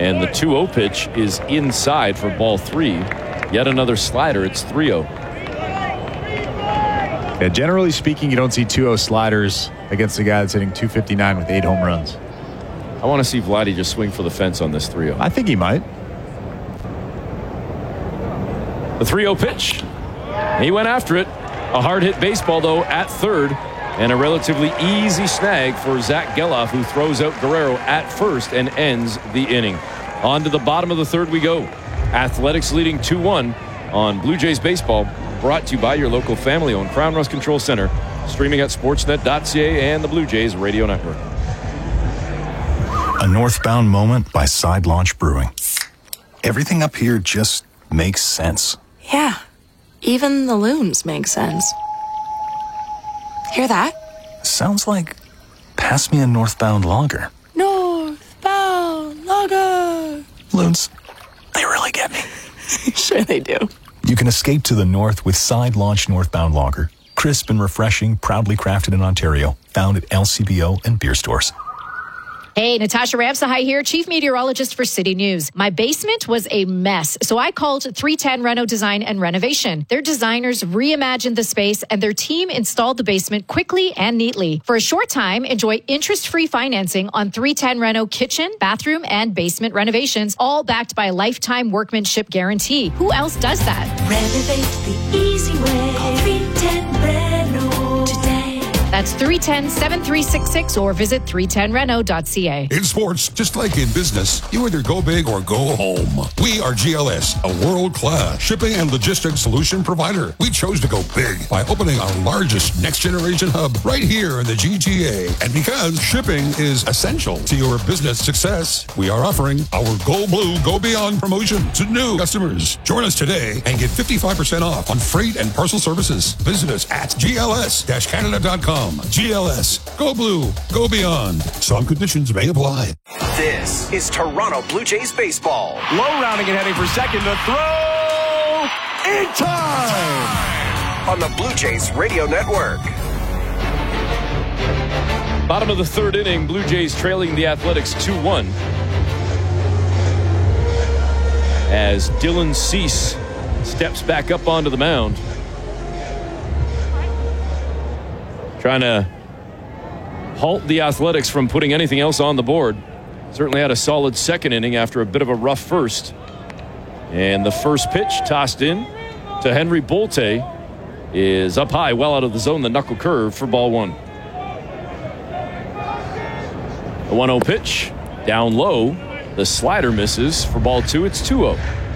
And the 2-0 pitch is inside for ball 3. Yet another slider. It's 3-0. Yeah, generally speaking, you don't see 2-0 sliders against a guy that's hitting .259 with 8 home runs. I want to see Vladdy just swing for the fence on this 3-0. I think he might. The 3-0 pitch. He went after it. A hard-hit baseball, though, at third. And a relatively easy snag for Zach Geloff, who throws out Guerrero at first and ends the inning. On to the bottom of the third we go. Athletics leading 2-1 on Blue Jays Baseball. Brought to you by your local family-owned Crown Rust Control Center. Streaming at sportsnet.ca and the Blue Jays Radio Network. A northbound moment by Side Launch Brewing. Everything up here just makes sense. Yeah, even the loons make sense. Hear that? Sounds like pass me a northbound lager. Northbound lager. Loons, they really get me. Sure they do. You can escape to the north with Side Launch Northbound Lager. Crisp and refreshing, proudly crafted in Ontario. Found at LCBO and beer stores. Hey, Natasha Ramsahai here, Chief Meteorologist for City News. My basement was a mess, so I called 310 Reno Design and Renovation. Their designers reimagined the space, and their team installed the basement quickly and neatly. For a short time, enjoy interest-free financing on 310 Reno kitchen, bathroom, and basement renovations, all backed by a lifetime workmanship guarantee. Who else does that? Renovate the easy way. Call 310 Reno today. That's 310-7366 or visit 310reno.ca. In sports, just like in business, you either go big or go home. We are GLS, a world-class shipping and logistics solution provider. We chose to go big by opening our largest next-generation hub right here in the GTA. And because shipping is essential to your business success, we are offering our Go Blue, Go Beyond promotion to new customers. Join us today and get 55% off on freight and parcel services. Visit us at gls-canada.com. GLS. Go Blue. Go Beyond. Some conditions may apply. This is Toronto Blue Jays baseball. Low rounding and heading for second. The throw in time on the Blue Jays Radio Network. Bottom of the third inning, Blue Jays trailing the Athletics 2-1. As Dylan Cease steps back up onto the mound. Trying to halt the Athletics from putting anything else on the board. Certainly had a solid second inning after a bit of a rough first. And the first pitch tossed in to Henry Bolte is up high, well out of the zone, the knuckle curve for ball 1. The 1-0 pitch, down low. The slider misses for ball 2. It's 2-0.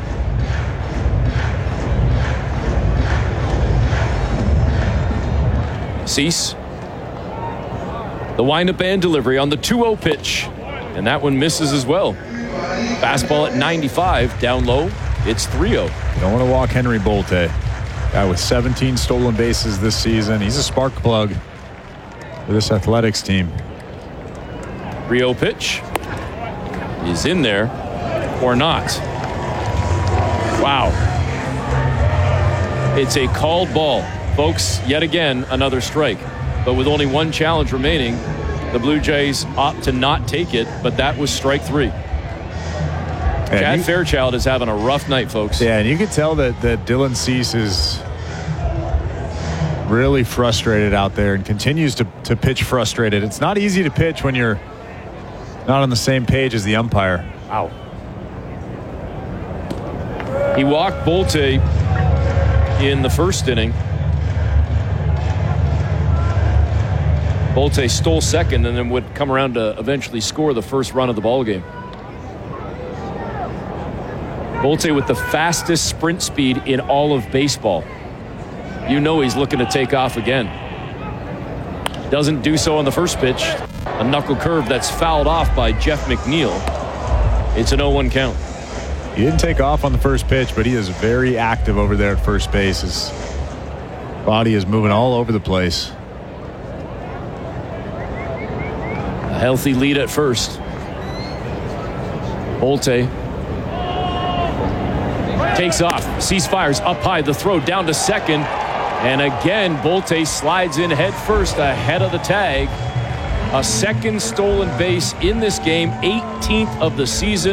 Cease. The windup and delivery on the 2-0 pitch. And that one misses as well. Fastball at 95, down low. It's 3-0. You don't want to walk Henry Bolte. Guy with 17 stolen bases this season. He's a spark plug for this Athletics team. 3-0 pitch is in there or not. Wow. It's a called ball. Folks, yet again, another strike. But with only one challenge remaining, the Blue Jays opt to not take it, but that was strike 3. Chad Fairchild is having a rough night, folks. Yeah, and you can tell that Dylan Cease is really frustrated out there and continues to pitch frustrated. It's not easy to pitch when you're not on the same page as the umpire. Wow. He walked Bolte in the first inning. Bolte stole second and then would come around to eventually score the first run of the ballgame. Bolte with the fastest sprint speed in all of baseball. You know he's looking to take off again. Doesn't do so on the first pitch. A knuckle curve that's fouled off by Jeff McNeil. It's an 0-1 count. He didn't take off on the first pitch, but he is very active over there at first base. His body is moving all over the place. A healthy lead at first. Bolte takes off. Cease fires up high. The throw down to second. And again, Bolte slides in head first ahead of the tag. A second stolen base in this game, 18th of the season.